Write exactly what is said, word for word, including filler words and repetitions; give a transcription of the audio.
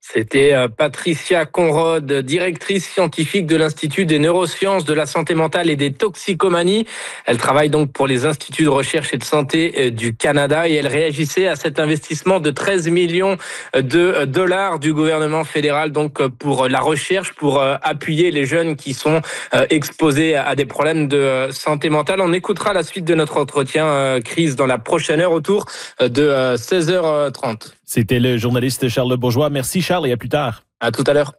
C'était euh, Patricia Conrod, directrice scientifique de l'Institut des neurosciences, de la santé mentale et des toxicomanies. Elle travaille donc pour les instituts de recherche et de santé euh, du Canada et elle réagissait à cet investissement de treize millions de dollars du gouvernement fédéral donc pour la recherche, pour euh, appuyer les jeunes qui sont euh, exposés à des problèmes de euh, santé mentale. On écoutera la suite de notre entretien, euh, Chris, dans la prochaine heure autour de euh, seize heures trente. C'était le journaliste Charles Bourgeois. Merci Charles et à plus tard. À tout à l'heure.